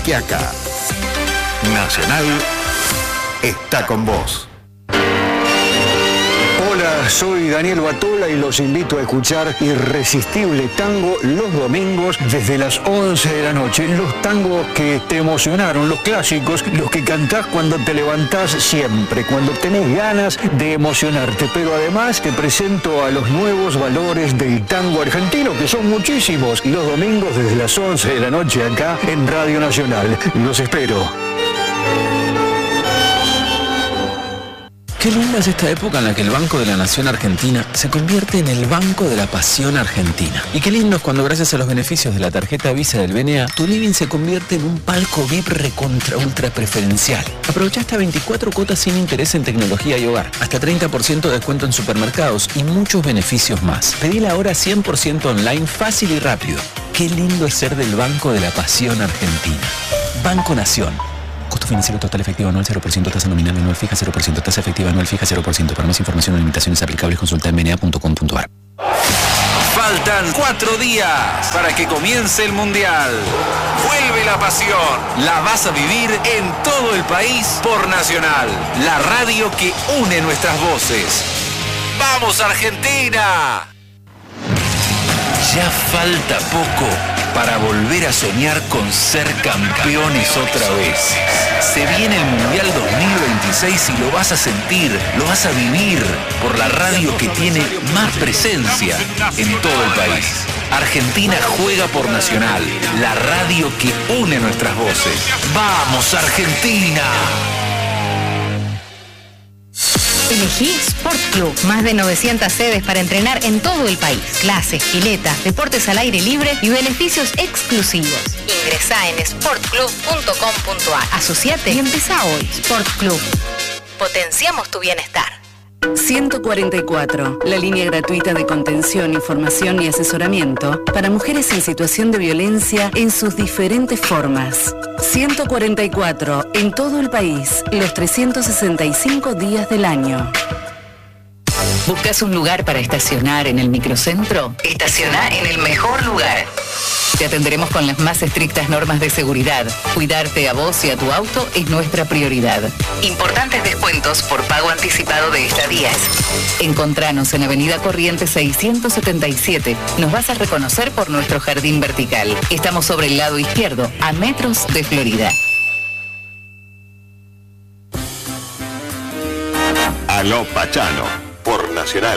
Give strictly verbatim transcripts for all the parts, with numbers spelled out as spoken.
Que acá, Nacional está con vos. Hola, soy Daniel Batola y los invito a escuchar Irresistible Tango los domingos desde las once de la noche. Los tangos que te emocionaron, los clásicos, los que cantás cuando te levantás siempre, cuando tenés ganas de emocionarte. Pero además te presento a los nuevos valores del tango argentino, que son muchísimos. Los domingos desde las once de la noche acá en Radio Nacional. Los espero. Qué linda es esta época en la que el Banco de la Nación Argentina se convierte en el Banco de la Pasión Argentina. Y qué lindo es cuando, gracias a los beneficios de la tarjeta Visa del B N A, tu living se convierte en un palco V I P recontra ultra preferencial. Aprovecha hasta veinticuatro cuotas sin interés en tecnología y hogar, hasta treinta por ciento de descuento en supermercados y muchos beneficios más. Pedí ahora cien por ciento online, fácil y rápido. Qué lindo es ser del Banco de la Pasión Argentina. Banco Nación. Costo financiero total efectivo anual cero por ciento, tasa nominal anual fija cero por ciento, tasa efectiva anual fija cero por ciento. Para más información o limitaciones aplicables, consulta en b n a punto com punto a r. Faltan cuatro días para que comience el Mundial. Vuelve la pasión. La vas a vivir en todo el país por Nacional, la radio que une nuestras voces. ¡Vamos, Argentina! Ya falta poco para volver a soñar con ser campeones otra vez. Se viene el Mundial dos mil veintiséis y lo vas a sentir, lo vas a vivir por la radio que tiene más presencia en todo el país. Argentina juega por Nacional, la radio que une nuestras voces. ¡Vamos, Argentina! Elegí Sport Club, más de novecientas sedes para entrenar en todo el país. Clases, piletas, deportes al aire libre y beneficios exclusivos. Ingresá en sport club punto com punto a r. Asociate y empezá hoy. Sport Club. Potenciamos tu bienestar. ciento cuarenta y cuatro, la línea gratuita de contención, información y asesoramiento para mujeres en situación de violencia en sus diferentes formas. ciento cuarenta y cuatro, en todo el país, los trescientos sesenta y cinco días del año. ¿Buscas un lugar para estacionar en el microcentro? Estaciona en el mejor lugar. Te atenderemos con las más estrictas normas de seguridad. Cuidarte a vos y a tu auto es nuestra prioridad. Importantes descuentos por pago anticipado de estadías. Encontranos en Avenida Corrientes seiscientos setenta y siete. Nos vas a reconocer por nuestro jardín vertical. Estamos sobre el lado izquierdo, a metros de Florida. Aló Pachano, por Nacional.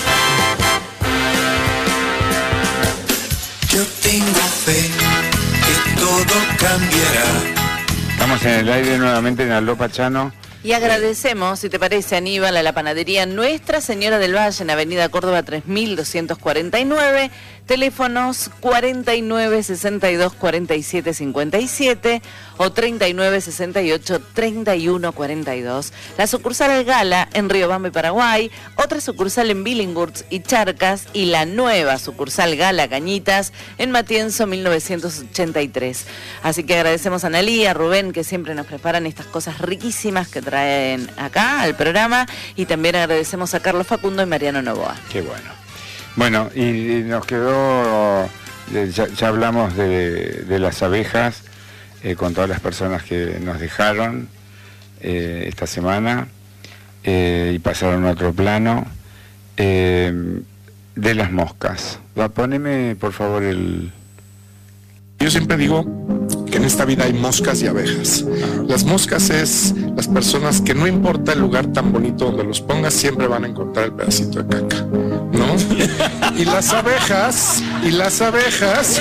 Yo tengo fe que todo cambiará. Estamos en el aire nuevamente en Aló Pachano. Y agradecemos, si te parece, Aníbal, a la panadería Nuestra Señora del Valle en Avenida Córdoba tres mil doscientos cuarenta y nueve, teléfonos cuarenta y nueve, sesenta y dos, cuarenta y siete, cincuenta y siete o treinta y nueve, sesenta y ocho, treinta y uno, cuarenta y dos. La sucursal Gala en Riobamba y Paraguay, otra sucursal en Billinghurst y Charcas y la nueva sucursal Gala Cañitas en Matienzo mil novecientos ochenta y tres. Así que agradecemos a Analí, a Rubén, que siempre nos preparan estas cosas riquísimas que traen acá al programa, y también agradecemos a Carlos Facundo y Mariano Novoa. Qué bueno. Bueno, y, y nos quedó, ya, ya hablamos de, de las abejas, eh, con todas las personas que nos dejaron eh, esta semana, eh, y pasaron a otro plano, eh, de las moscas. Va, poneme por favor el... Yo siempre digo que en esta vida hay moscas y abejas. Las moscas es las personas que no importa el lugar tan bonito donde los pongas, siempre van a encontrar el pedacito de caca, ¿no? Y las abejas, y las abejas...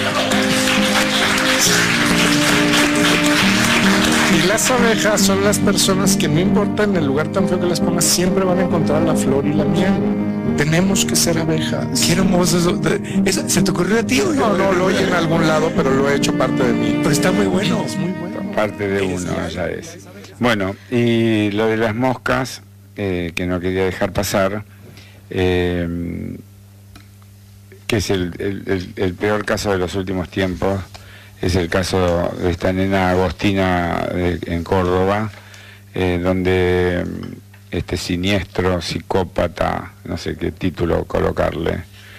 Y las abejas son las personas que no importa en el lugar tan feo que las pongas, siempre van a encontrar la flor y la miel. Tenemos que ser abejas. Qué hermoso eso. ¿Eso ¿Se te ocurrió a ti? O no, no, lo oí en algún lado, pero lo he hecho parte de mí. Pero está muy bueno. Es muy bueno. Parte de uno, ya es. Bueno, y lo de las moscas, eh, que no quería dejar pasar, eh, que es el, el, el, el peor caso de los últimos tiempos, es el caso de esta nena Agostina de, en Córdoba, eh, donde este siniestro psicópata, no sé qué título colocarle,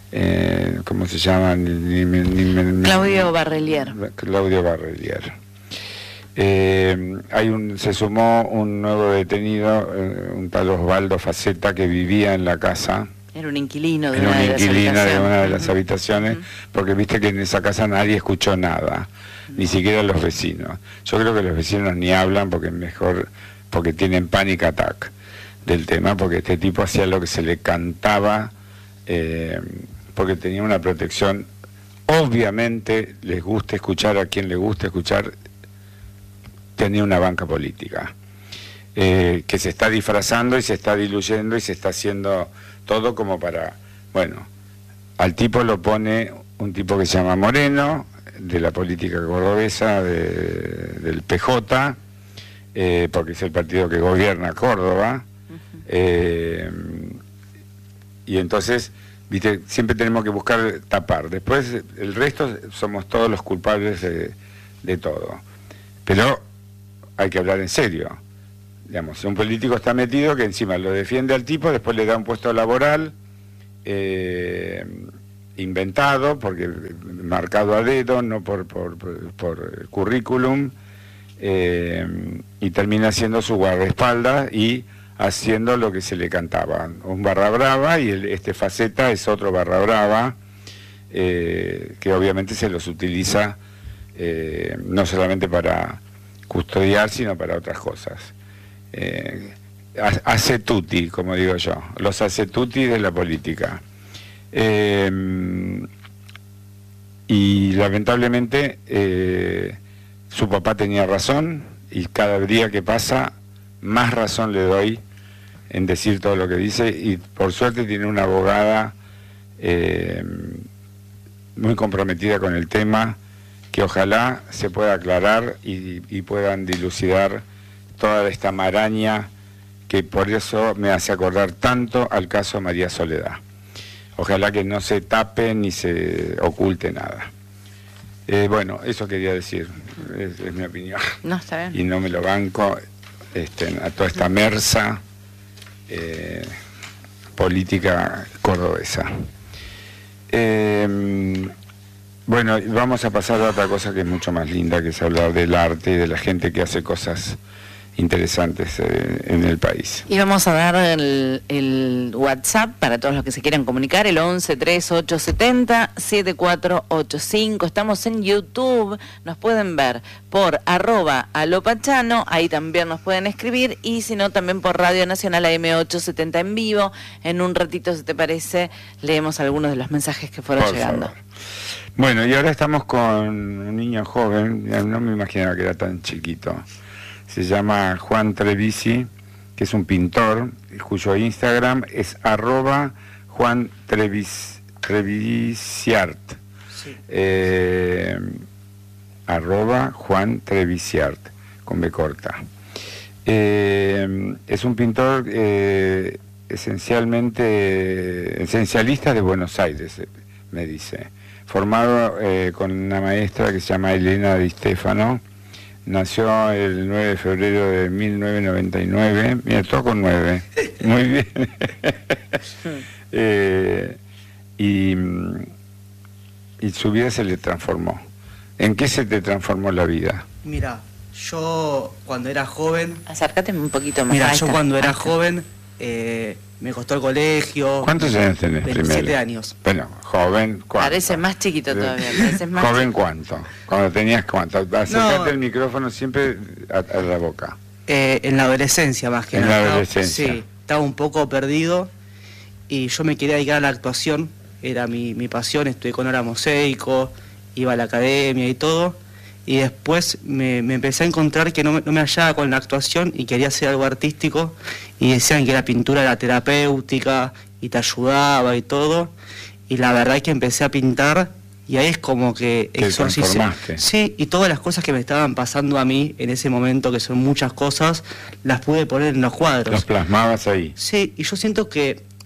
eh, ¿cómo se llama? Ni, ni, ni, ni, Claudio Barrelier. Claudio Barrelier. Eh, hay un, se sumó un nuevo detenido, eh, un tal Osvaldo Faceta, que vivía en la casa. Era un inquilino de Era una un de las inquilino de habitaciones. una de las Ujú. habitaciones, Ujú. porque viste que en esa casa nadie escuchó nada, ni siquiera los vecinos. Yo creo que los vecinos ni hablan porque mejor, porque tienen panic attack del tema, porque este tipo hacía lo que se le cantaba, eh, porque tenía una protección. Obviamente les gusta escuchar a quien le gusta escuchar, tenía una banca política, eh, que se está disfrazando y se está diluyendo y se está haciendo todo como para, bueno, al tipo lo pone un tipo que se llama Moreno, de la política cordobesa, de, del P J, eh, porque es el partido que gobierna Córdoba, eh, y entonces, viste, siempre tenemos que buscar tapar. Después el resto somos todos los culpables de, de todo. Pero hay que hablar en serio. Digamos, si un político está metido, que encima lo defiende al tipo, después le da un puesto laboral eh, inventado, porque marcado a dedo, no por, por, por, por currículum, eh, y termina siendo su guardaespaldas y haciendo lo que se le cantaba. Un barra brava, y el, este Faceta es otro barra brava, eh, que obviamente se los utiliza eh, no solamente para custodiar, sino para otras cosas. Eh, hace tutti, como digo yo, los hace tutti de la política. Eh, y lamentablemente eh, su papá tenía razón, y cada día que pasa más razón le doy en decir todo lo que dice, y por suerte tiene una abogada eh, muy comprometida con el tema, que ojalá se pueda aclarar y, y puedan dilucidar toda esta maraña, que por eso me hace acordar tanto al caso María Soledad. Ojalá que no se tape ni se oculte nada. Eh, bueno, eso quería decir, es, es mi opinión. No, está bien. Y no me lo banco este, a toda esta mersa eh, política cordobesa. Eh, bueno, vamos a pasar a otra cosa que es mucho más linda, que es hablar del arte y de la gente que hace cosas interesantes eh, en el país. Y vamos a dar el, el WhatsApp para todos los que se quieran comunicar, el once tres ocho setenta siete cuatro ocho cinco. Estamos en YouTube, nos pueden ver por arroba alopachano, ahí también nos pueden escribir, y si no, también por Radio Nacional A M ochocientos setenta en vivo. En un ratito, si te parece, leemos algunos de los mensajes que fueron Por llegando. favor. Bueno, y ahora estamos con un niño joven, no me imaginaba que era tan chiquito. Se llama Juan Trevisi, que es un pintor, cuyo Instagram es arroba Juan Trevis, Trevisiart. Sí. Eh, arroba Juan Trevisiart, con B corta. Eh, es un pintor eh, esencialmente, esencialista de Buenos Aires, me dice. Formado eh, con una maestra que se llama Elena Di Stefano. Nació el nueve de febrero de mil novecientos noventa y nueve, mira, todo con nueve, muy bien. eh, y, y su vida se le transformó. ¿En qué se te transformó la vida? Mira, yo cuando era joven... Acércate un poquito más. Mira, Ahí yo está. cuando era Ahí está. joven eh, me costó el colegio. ¿Cuántos años tenés veintisiete primero? años. Bueno, joven, ¿cuánto? Parece más chiquito todavía, pareces más ¿Joven chico. cuánto? Cuando tenías cuánto. Acércate No. el micrófono siempre a, a la boca. Eh, en la adolescencia más que En la nada. Estaba- adolescencia. Sí, estaba un poco perdido y yo me quería dedicar a la actuación, era mi, mi pasión, estudié con hora mosaico, iba a la academia y todo, y después me, me empecé a encontrar que no me, no me hallaba con la actuación y quería hacer algo artístico, y decían que la pintura era terapéutica y te ayudaba y todo, y la verdad es que empecé a pintar y ahí es como que Te exorcicé. transformaste. Sí, y todas las cosas que me estaban pasando a mí en ese momento, que son muchas cosas, las pude poner en los cuadros. Los plasmabas ahí. Sí, y yo siento que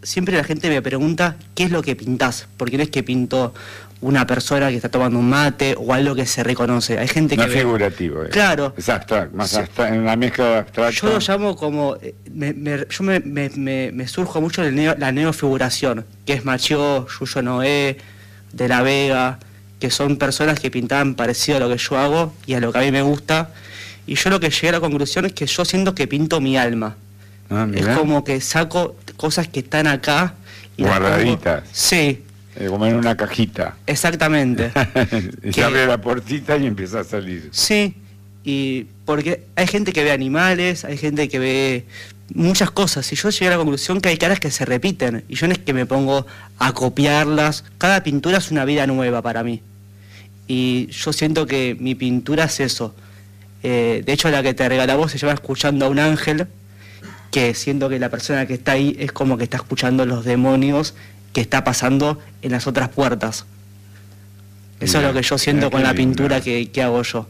siempre la gente me pregunta qué es lo que pintás, porque no es que pinto una persona que está tomando un mate o algo que se reconoce. Hay gente no que... No es figurativo. Eh. Claro. Es abstracto, más Sí. abstracto, una mezcla de abstracto. Yo lo llamo como... eh, Me, me- yo me, me, me, me surjo mucho el neo- la neofiguración, que es Machió, Yuyo Noé, De la Vega, que son personas que pintaban parecido a lo que yo hago y a lo que a mí me gusta. Y yo lo que llegué a la conclusión es que yo siento que pinto mi alma. Ah, Es mirá. como que saco cosas que están acá y las pongo- Guardaditas. Sí, Eh, como en una cajita. exactamente. Y Que- se abre la puertita y empieza a salir. Sí, y porque hay gente que ve animales, hay gente que ve muchas cosas, y yo llegué a la conclusión que hay caras que se repiten, y yo no es que me pongo a copiarlas, cada pintura es una vida nueva para mí, y yo siento que mi pintura es eso. Eh, de hecho, la que te regala vos se llama Escuchando a un ángel, que siento que la persona que está ahí es como que está escuchando los demonios que está pasando en las otras puertas. Eso Mira, es lo que yo siento mira con qué la lindo. pintura que, que hago yo.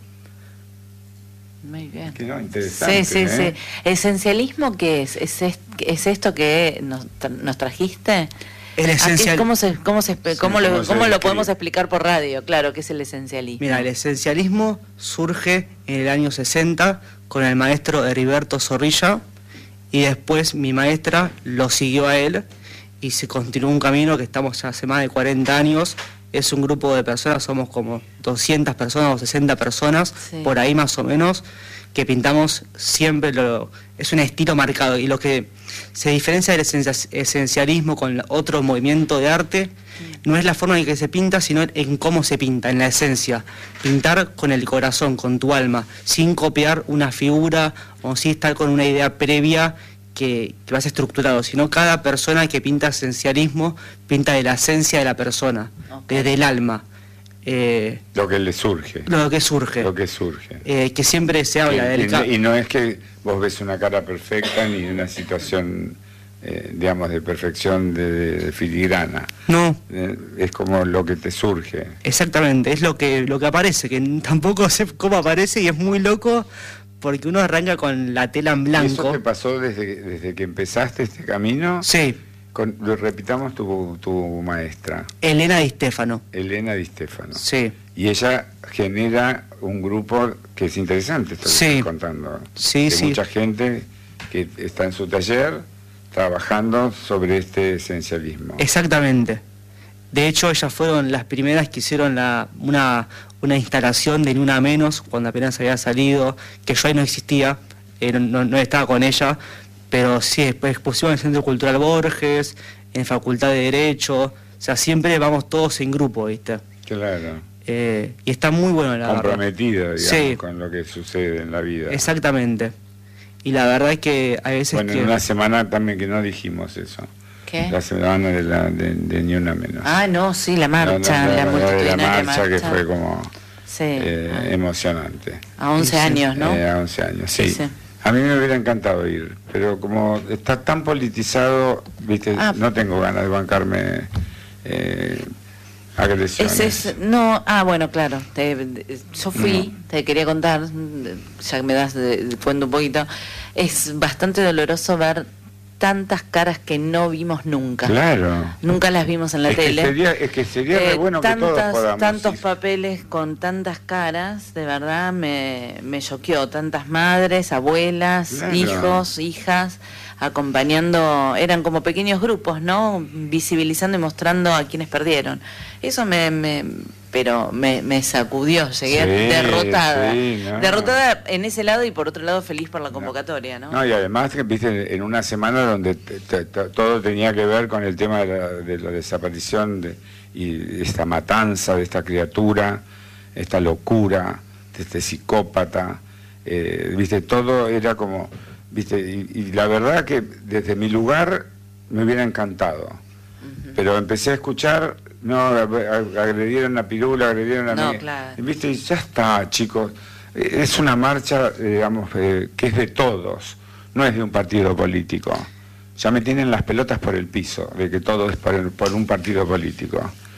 Muy bien. Que no, interesante. Sí, sí, ¿eh? sí. ¿Esencialismo qué es? ¿Es, est- es esto que nos, tra- nos trajiste? El ¿A qué- esencial- ¿Cómo, se, cómo, se, Sí, cómo, lo, ¿cómo se cómo lo describe? podemos explicar por radio? Claro, ¿qué es el esencialismo? Mira, el esencialismo surge en el año sesenta con el maestro Heriberto Zorrilla, y después mi maestra lo siguió a él y se continuó un camino que estamos ya hace más de cuarenta años. Es un grupo de personas, somos como doscientas personas o sesenta personas, Sí. por ahí más o menos, que pintamos siempre, lo, es un estilo marcado, y lo que se diferencia del esencia- esencialismo con la- otro movimiento de arte no es la forma en que se pinta, sino en cómo se pinta, en la esencia. Pintar con el corazón, con tu alma, sin copiar una figura o sin estar con una idea previa que, que vas estructurado, sino cada persona que pinta esencialismo pinta de la esencia de la persona, desde el alma. Eh, Lo que le surge. lo que surge. Lo que surge. Eh, que siempre se habla y, del y no, ca- y no es que vos ves una cara perfecta ni una situación, eh, digamos, de perfección de, de- de filigrana. No. Eh, es como lo que te surge. Exactamente, es lo que lo que aparece, que tampoco sé cómo aparece, y es muy loco porque uno arranca con la tela en ¿Y blanco. eso te pasó desde, desde que empezaste este camino? Sí. Con, lo repitamos tu, tu maestra, Elena Di Stefano. Elena Di Stefano. Sí. Y ella genera un grupo que es interesante, esto que Sí. estás contando. Sí, de sí. mucha gente que está en su taller trabajando sobre este esencialismo. Exactamente. De hecho, ellas fueron las primeras que hicieron la, una, una instalación de Ni Una Menos, cuando apenas había salido, que yo ahí no existía, eh, no, no- no estaba con ella, pero sí, después expusimos en el Centro Cultural Borges, en Facultad de Derecho, o sea, siempre vamos todos en grupo, ¿viste? Claro. Eh, y está muy bueno, la verdad. Comprometido, digamos, Sí. con lo que sucede en la vida. Exactamente. Y la verdad es que hay veces Bueno, que... en una semana también que no dijimos eso. ¿Qué? La semana de, la, de, de Ni Una Menos. Ah, no, sí, la marcha, No, no, la no, de multitudinaria la marcha, que marcha. fue como Sí. eh, Ah. emocionante. A once años, ¿no? Eh, a once años, sí. Sí, sí. A mí me hubiera encantado ir, pero como está tan politizado, viste, Ah. no tengo ganas de bancarme eh, agresiones. Ese es, no, ah, bueno, claro. te- de- yo fui, te quería contar, ya que me das de, de cuento un poquito. Es bastante doloroso ver tantas caras que no vimos nunca. Claro. Nunca las vimos en la es Que tele. sería, es que sería Eh, re bueno que todos tantas- podamos tantos ir. papeles con tantas caras, de verdad me, me choqueó. Tantas madres, abuelas, Claro. hijos, hijas, acompañando, eran como pequeños grupos, ¿no? Visibilizando y mostrando a quienes perdieron. Eso me, me pero me, me sacudió, llegué Sí, derrotada. sí, no. Derrotada en ese lado y por otro lado feliz por la convocatoria, ¿no? No, y además que viste en una semana donde te- te- te- todo tenía que ver con el tema de la, de la desaparición de, y esta matanza de esta criatura, esta locura, de este psicópata, eh, viste, todo era como, viste, y, y la verdad que desde mi lugar me hubiera encantado, pero empecé a escuchar, no, ag- ag- agredieron a Pirula, agredieron a No, mí, claro. viste, y ya está, chicos. Eh, Es una marcha, eh, digamos, eh, que es de todos, no es de un partido político. Ya me tienen las pelotas por el piso, de que todo es por, el- por un partido político.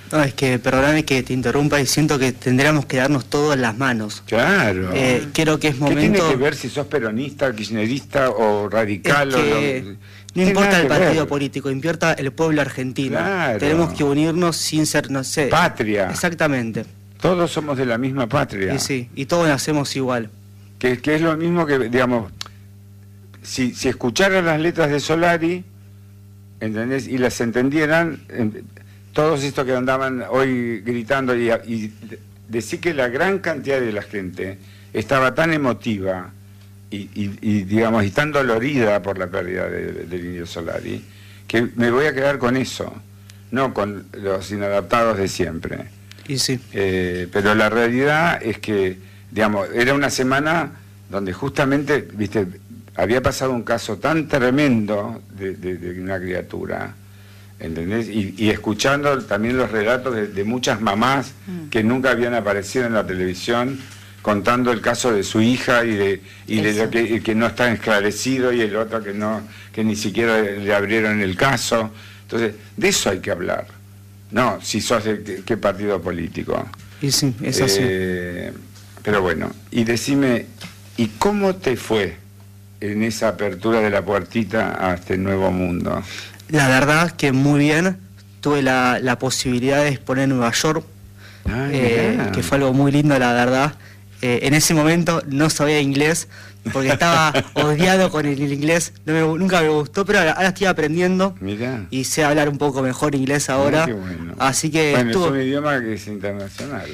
No, es que, perdóname que te interrumpa y siento que tendríamos que darnos todo en las manos. Claro. Eh, creo que es momento... ¿Qué tiene que ver si sos peronista, kirchnerista o radical? Es o que no, no importa el partido ver. político, importa el pueblo argentino. Claro. Tenemos que unirnos sin ser, no sé... Patria. Exactamente. Todos somos de la misma patria. Y sí, y todos nacemos igual. Que, que es lo mismo que, digamos, si, si escucharan las letras de Solari, ¿entendés? Y las entendieran... Todos estos que andaban hoy gritando y, y decir que la gran cantidad de la gente estaba tan emotiva y, y, y digamos y tan dolorida por la pérdida de, del Indio Solari, que me voy a quedar con eso, no con los inadaptados de siempre. Y sí. Eh, pero la realidad es que, digamos, era una semana donde justamente, viste, había pasado un caso tan tremendo de, de, de una criatura, ¿entendés? Y, y escuchando también los relatos de, de muchas mamás mm. que nunca habían aparecido en la televisión contando el caso de su hija y de, y de lo que, que no está esclarecido y el otro que no que ni siquiera le abrieron el caso. Entonces, de eso hay que hablar. No, si sos de qué, qué partido político. Y sí, es así. Eh, pero bueno, y decime, ¿y cómo te fue en esa apertura de la puertita a este nuevo mundo? La verdad que muy bien, tuve la, la posibilidad de exponer en Nueva York, ah, eh, que fue algo muy lindo, la verdad. Eh, en ese momento no sabía inglés, porque estaba odiado con el inglés, no me, nunca me gustó, pero ahora, ahora estoy aprendiendo. Mirá. Y sé hablar un poco mejor inglés ahora. Mirá, qué bueno. Así que bueno, estuvo... es un idioma que es internacional.